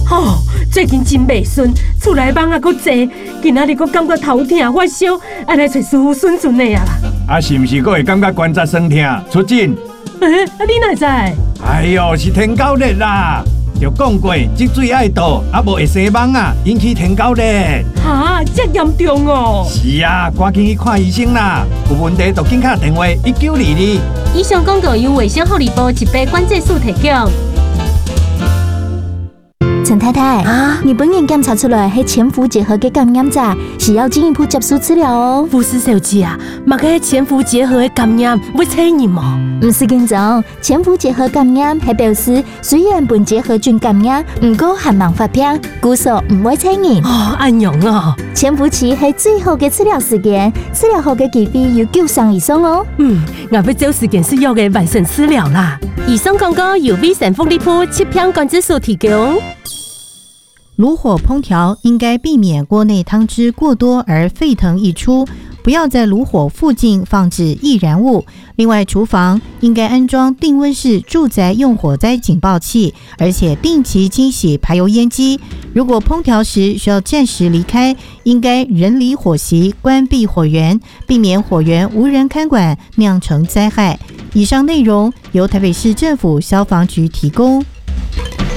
哦，最近真袂顺，厝内蚊啊，搁济，今仔日搁感觉头痛发烧，爱来找师傅顺顺的啊啦。 啊，是毋是搁会感觉关节酸痛？出诊？ 你哪知？ 哎呦，是天狗热啦！就讲过，积水爱倒，啊无会生蚊啊，引起天狗热。 哈，这严重哦！ 是啊，赶紧去看医生啦！有问题就紧打电话1922。 以上广告由卫生福利部疾病管制署提供。 陈太太啊，你本人检查出来系潜伏结核嘅感染者，是要进一步接受治疗哦。 护士小姐啊，嘛个潜伏结核的感染要承认吗？ 唔是紧张，潜伏结核感染系表示虽然本结核菌感染，唔过还冇发病，故所唔会承认。 哦，安样啊？ 潜伏期系最好嘅治疗时间，治疗后嘅几率有90%以上哦。 我要找时间需要嘅完整治疗啦。 以上广告由卫生福利部疾病管制署提供。 炉火烹调应该避免锅内汤汁过多而沸腾溢出，不要在炉火附近放置易燃物。另外，厨房应该安装定温式住宅用火灾警报器，而且定期清洗排油烟机。如果烹调时需要暂时离开，应该人离火席，关闭火源，避免火源无人看管，酿成灾害。以上内容由台北市政府消防局提供。